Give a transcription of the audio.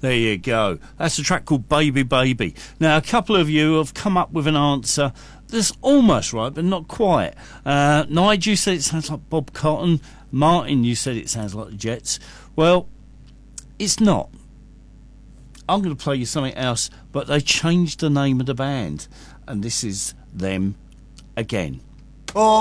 There you go. That's a track called Baby Baby. Now, a couple of you have come up with an answer that's almost right, but not quite. Nigel, you said it sounds like Bob Cotton. Martin, you said it sounds like the Jets. Well, it's not. I'm going to play you something else, but they changed the name of the band, and this is them again. Oh.